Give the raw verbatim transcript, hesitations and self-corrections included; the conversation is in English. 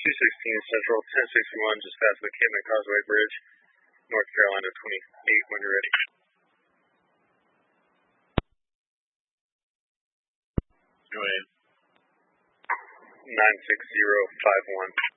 two sixteen Central, ten sixty-one, just past the McKinnon Causeway Bridge, North Carolina twenty-eight, when you're ready. Go ahead. nine six zero five one.